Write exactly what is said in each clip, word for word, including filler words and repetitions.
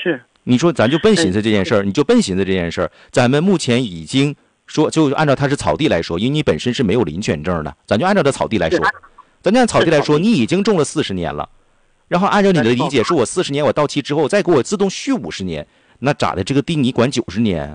是。 你说咱就笨寻思这件事儿，你就笨寻思这件事儿。咱们目前已经说，就按照它是草地来说，因为你本身是没有林权证的，咱就按照它草地来说，咱就按草地来说，你已经种了四十年了，然后按照你的理解，说我四十年我到期之后再给我自动续五十年，那咋的？这个地你管九十年？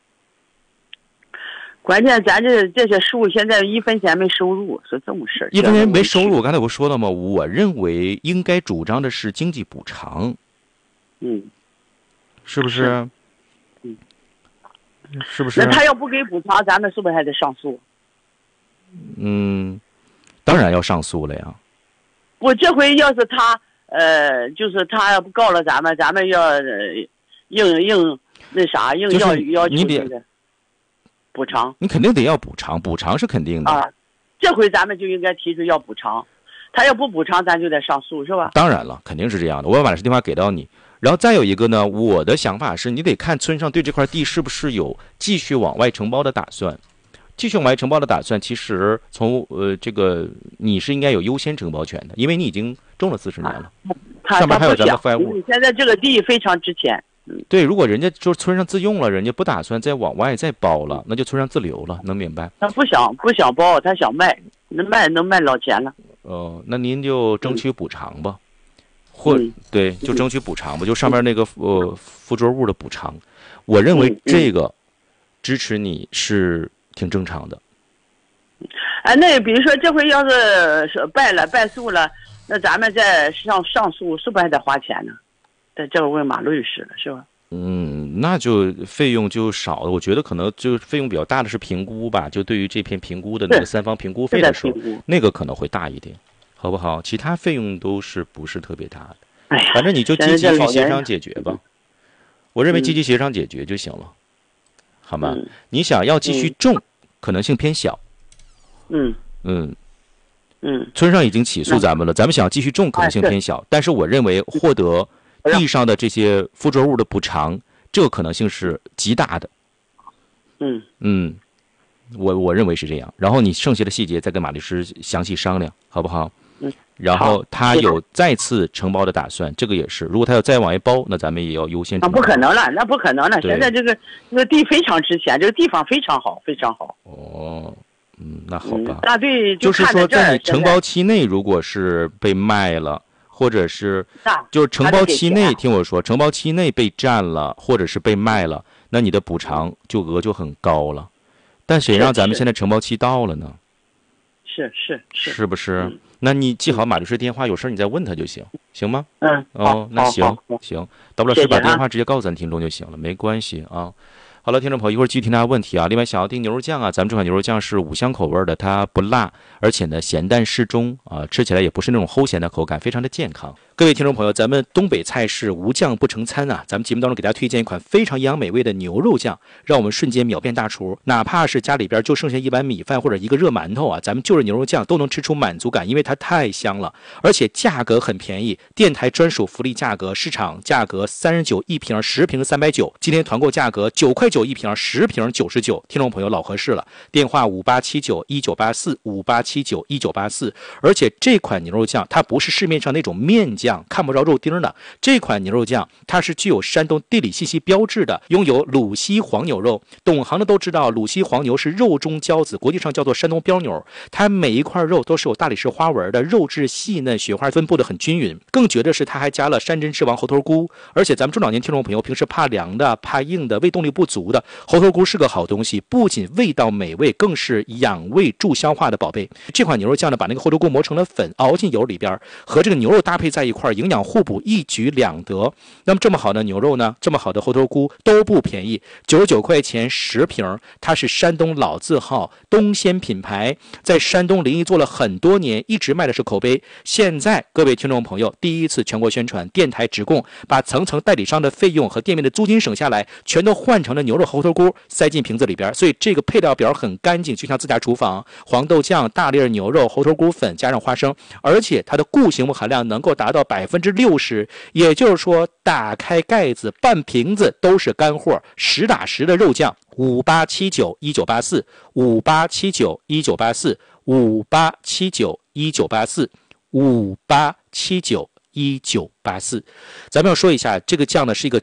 关键咱这这些树现在一分钱没收入，是这么事儿。 一分钱没收入，我刚才不说了吗？我认为应该主张的是经济补偿。 嗯。 是不是？ 嗯， 是不是？ 那他要不给补偿，咱们是不是还得上诉？ 嗯，当然要上诉了呀。 我这回要是他，呃，就是他要不告了咱们，咱们要、呃、硬硬那啥，硬要、就是、要求这个补偿。 你肯定得要补偿，补偿是肯定的。 啊，这回咱们就应该提出要补偿，他要不补偿，咱就得上诉，是吧？ 当然了，肯定是这样的。我把把这电话给到你。然后再有一个呢，我的想法是你得看村上对这块地是不是有继续往外承包的打算。继续往外承包的打算，其实从呃这个你是应该有优先承包权的，因为你已经种了四十年了， 啊、 上面还有咱们废物。 现在这个地非常值钱。嗯， 对，如果人家就村上自用了，人家不打算再往外再包了，那就村上自留了，能明白？ 他不想不想包，他想卖，能卖能卖老钱了。 哦、呃，那您就争取补偿吧。嗯或对，就争取补偿吧，就上面那个呃附着物的补偿，我认为这个支持你是挺正常的。 哎，那比如说这回要是败了败诉了，那咱们再上上诉，是不是还得花钱呢？在这个问马律师了，是吧？ 嗯，那就费用就少了。我觉得可能就费用比较大的是评估吧，就对于这片评估的那个三方评估费的时候，那个可能会大一点。好不好？其他费用都是不是特别大的， 哎呀， 反正你就积极去协商解决吧。我认为积极协商解决就行了，嗯、好吗？嗯、你想要继续种，嗯、可能性偏小。 嗯嗯嗯， 村上已经起诉咱们了，咱们想继续种可能性偏小，但是我认为获得地上的这些附着物的补偿，这个可能性是极大的。 嗯嗯。我我认为是这样，然后你剩下的细节再跟马律师详细商量，好不好？ 嗯。 然后他有再次承包的打算，这个也是。如果他要再往外包，那咱们也要优先承包。 那不可能了，那不可能了。现在这个这个地非常值钱，这个地方非常好，非常好。 哦，嗯，那好吧。 嗯、大队就就是说，在你承包期内，如果是被卖了，或者是就是承包期内，听我说，承包期内被占了，或者是被卖了，那你的补偿就额就很高了。但谁让咱们现在承包期到了呢？ 是是是， 是不是？嗯、那你记好马律师电话，有事你再问他就行，行吗？ 嗯， 哦，那行行，大不了是把电话直接告诉咱听众就行了，没关系啊。好了，听众朋友，一会儿继续听大家问题啊。另外，想要订牛肉酱啊，咱们这款牛肉酱是五香口味的，它不辣，而且呢咸淡适中啊，吃起来也不是那种齁咸的口感，非常的健康。各位听众朋友，咱们东北菜是无酱不成餐啊！咱们节目当中给大家推荐一款非常营养美味的牛肉酱，让我们瞬间秒变大厨。哪怕是家里边就剩下一碗米饭或者一个热馒头啊，咱们就着牛肉酱都能吃出满足感，因为它太香了，而且价格很便宜，电台专属福利价格，市场价格三十九一瓶，十瓶三百九，今天团购价格九块九一瓶，十瓶九十九，听众朋友老合适了。电话五八七九一九八四五八七九一九八四，而且这款牛肉酱它不是市面上那种面酱。看不着肉丁的这款牛肉酱，它是具有山东地理信息标志的，拥有鲁西黄牛肉。懂行的都知道，鲁西黄牛是肉中骄子，国际上叫做山东标牛。它每一块肉都是有大理石花纹的，肉质细嫩，雪花分布的很均匀。更绝的是，它还加了山珍之王猴头菇。而且咱们中老年听众朋友平时怕凉的、怕硬的、胃动力不足的，猴头菇是个好东西，不仅味道美味，更是养胃助消化的宝贝。这款牛肉酱呢，把那个猴头菇磨成了粉，熬进油里边，和这个牛肉搭配在一块，营养互补，一举两得。那么这么好的牛肉呢，这么好的猴头菇都不便宜，九十九块钱十瓶。它是山东老字号东鲜品牌，在山东临沂做了很多年，一直卖的是口碑。现在各位听众朋友第一次全国宣传，电台直供，把层层代理商的费用和店面的租金省下来，全都换成了牛肉猴头菇塞进瓶子里边，所以这个配料表很干净，就像自家厨房。黄豆酱、大粒牛肉、猴头菇粉加上花生，而且它的固形物含量能够达到百分之六十，也就是说打开盖子半瓶子都是干货，实打实的肉酱。五八七九一九八四五八七九一九八四五八七九一九八四五八七九一九八四。咱们要说一下，这个酱呢是一个